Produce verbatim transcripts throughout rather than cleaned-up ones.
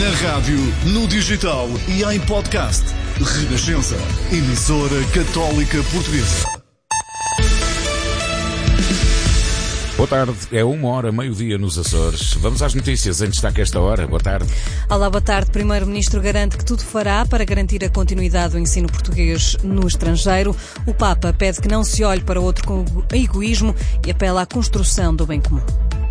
Na rádio, no digital e em podcast. Renascença, emissora católica portuguesa. Boa tarde, é uma hora, meio-dia nos Açores. Vamos às notícias em destaque esta hora. Boa tarde. Olá, boa tarde. Primeiro-Ministro garante que tudo fará para garantir a continuidade do ensino português no estrangeiro. O Papa pede que não se olhe para outro com egoísmo e apela à construção do bem comum.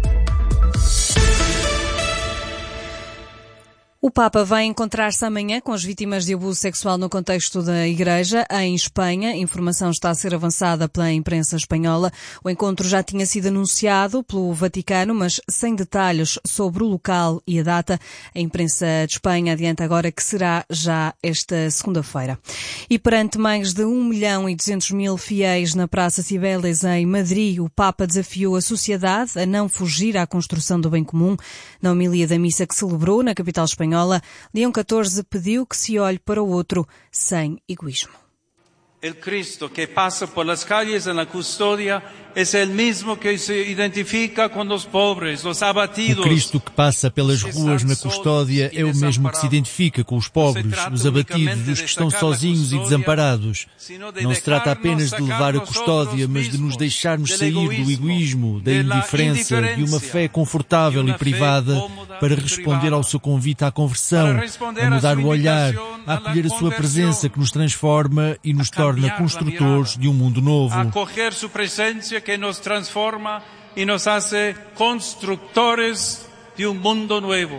O Papa vai encontrar-se amanhã com as vítimas de abuso sexual no contexto da Igreja, em Espanha. A informação está a ser avançada pela imprensa espanhola. O encontro já tinha sido anunciado pelo Vaticano, mas sem detalhes sobre o local e a data. A imprensa de Espanha adianta agora que será já esta segunda-feira. E perante mais de um milhão e duzentos mil fiéis na Praça Cibeles, em Madrid, o Papa desafiou a sociedade a não fugir à construção do bem comum. Na homilia da missa que celebrou na capital espanhola, Leão catorze pediu que se olhe para o outro sem egoísmo. El Cristo que pasa por las calles en la custodia es el mismo que se identifica com os pobres, os abatidos. O Cristo que passa pelas ruas na custódia é o mesmo que se identifica com os pobres, os abatidos, os que estão sozinhos e desamparados. Não se trata apenas de levar a custódia, mas de nos deixarmos sair do egoísmo, da indiferença, de uma fé confortável e privada para responder ao seu convite à conversão, a mudar o olhar, a acolher a sua presença que nos transforma e nos torna construtores de um mundo novo. Acoger sua presença que nos transforma e nos hace construtores de um mundo novo.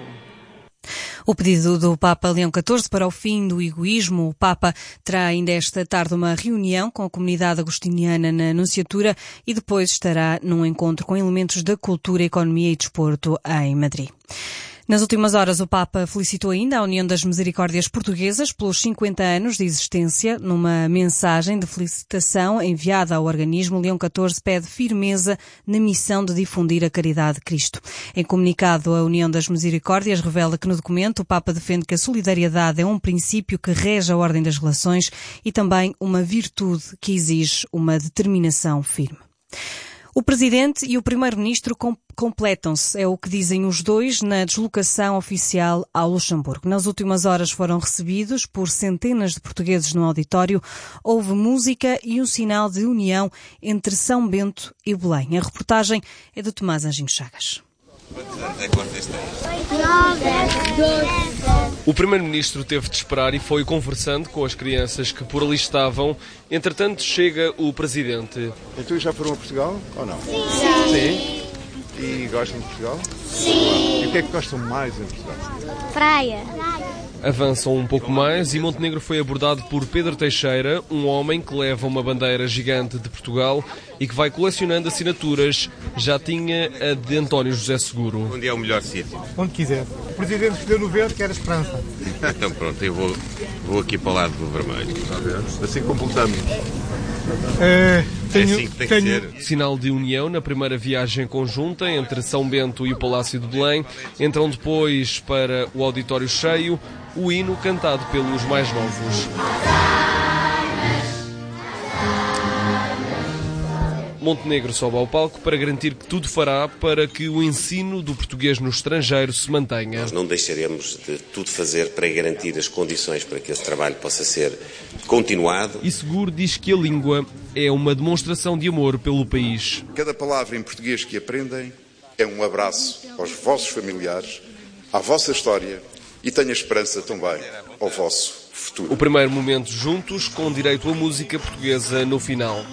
O pedido do Papa Leão catorze para o fim do egoísmo. O Papa terá ainda esta tarde uma reunião com a comunidade agostiniana na Anunciatura e depois estará num encontro com elementos da cultura, economia e desporto em Madrid. Nas últimas horas, o Papa felicitou ainda a União das Misericórdias Portuguesas pelos cinquenta anos de existência. Numa mensagem de felicitação enviada ao organismo, Leão catorze pede firmeza na missão de difundir a caridade de Cristo. Em comunicado, a União das Misericórdias revela que no documento o Papa defende que a solidariedade é um princípio que rege a ordem das relações e também uma virtude que exige uma determinação firme. O Presidente e o Primeiro-Ministro completam-se, é o que dizem os dois na deslocação oficial ao Luxemburgo. Nas últimas horas foram recebidos por centenas de portugueses no auditório. Houve música e um sinal de união entre São Bento e Belém. A reportagem é de Tomás Anjinho Chagas. O Primeiro-Ministro teve de esperar e foi conversando com as crianças que por ali estavam. Entretanto, chega o Presidente. Então já foram a Portugal ou não? Sim. Sim. E gostam de Portugal? Sim. E o que é que gostam mais em Portugal? Praia. Avançam um pouco mais e Montenegro foi abordado por Pedro Teixeira, um homem que leva uma bandeira gigante de Portugal e que vai colecionando assinaturas. Já tinha a de António José Seguro. Onde é o melhor sítio? Onde quiser. O Presidente escolheu no verde, que era Esperança. Então pronto, eu vou, vou aqui para o lado do vermelho. Assim completamos. É, tenho, é assim que tem tenho... que ser. Sinal de união na primeira viagem conjunta entre São Bento e o Palácio de Belém. Entram depois para o auditório cheio, o hino cantado pelos mais novos. Montenegro sobe ao palco para garantir que tudo fará para que o ensino do português no estrangeiro se mantenha. Nós não deixaremos de tudo fazer para garantir as condições para que esse trabalho possa ser continuado. E Seguro diz que a língua é uma demonstração de amor pelo país. Cada palavra em português que aprendem é um abraço aos vossos familiares, à vossa história e tenho a esperança também ao vosso futuro. O primeiro momento juntos, com direito à música portuguesa no final.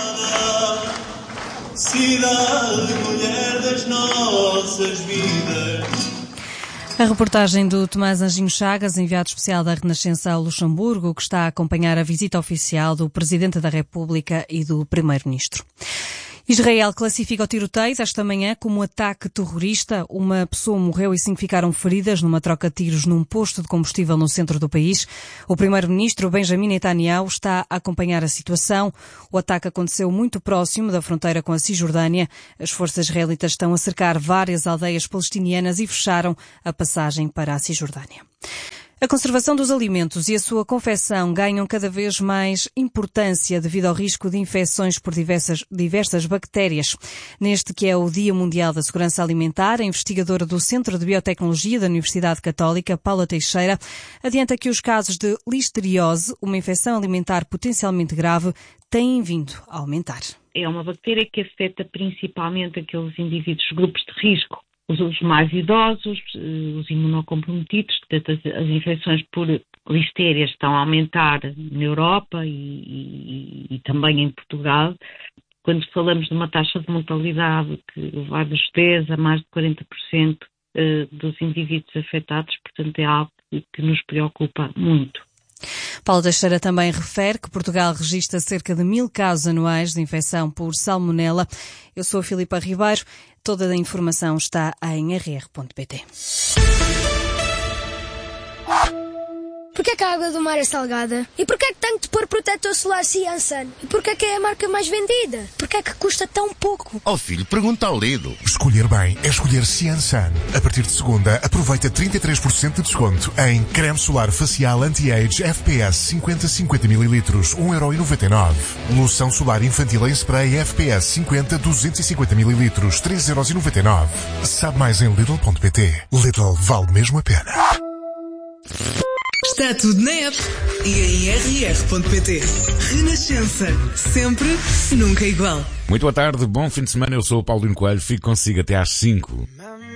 Cidade, mulher das nossas vidas. A reportagem do Tomás Anjinho Chagas, enviado especial da Renascença ao Luxemburgo, que está a acompanhar a visita oficial do Presidente da República e do Primeiro-Ministro. Israel classifica o tiroteio esta manhã como um ataque terrorista. Uma pessoa morreu e cinco ficaram feridas numa troca de tiros num posto de combustível no centro do país. O primeiro-ministro Benjamin Netanyahu está a acompanhar a situação. O ataque aconteceu muito próximo da fronteira com a Cisjordânia. As forças israelitas estão a cercar várias aldeias palestinianas e fecharam a passagem para a Cisjordânia. A conservação dos alimentos e a sua confecção ganham cada vez mais importância devido ao risco de infecções por diversas, diversas bactérias. Neste que é o Dia Mundial da Segurança Alimentar, a investigadora do Centro de Biotecnologia da Universidade Católica, Paula Teixeira, adianta que os casos de listeriose, uma infecção alimentar potencialmente grave, têm vindo a aumentar. É uma bactéria que afeta principalmente aqueles indivíduos, grupos de risco. Os mais idosos, os imunocomprometidos, portanto, as, as infecções por listerias estão a aumentar na Europa e, e, e também em Portugal. Quando falamos de uma taxa de mortalidade que vai dos dez a mais de quarenta por cento dos indivíduos afetados, portanto é algo que nos preocupa muito. Paulo Teixeira também refere que Portugal registra cerca de mil casos anuais de infecção por salmonela. Eu sou a Filipa Ribeiro. Toda a informação está em r r ponto p t. Porquê que a água do mar é salgada? E porquê que tenho de pôr protetor solar Ciansan? E porquê que é a marca mais vendida? Porquê que custa tão pouco? Oh filho, pergunta ao Lido. Escolher bem é escolher Ciansan. A partir de segunda, aproveita trinta e três por cento de desconto em creme solar facial anti-age F P S cinquenta a cinquenta mililitros, um euro e noventa e nove. Loção solar infantil em spray F P S cinquenta a duzentos e cinquenta mililitros, três euros e noventa e nove. Sabe mais em Lidl ponto p t. Lidl vale mesmo a pena. Está tudo na app e em r r ponto p t. Renascença. Sempre, nunca igual. Muito boa tarde, bom fim de semana. Eu sou o Paulo Coelho. Fico consigo até às cinco.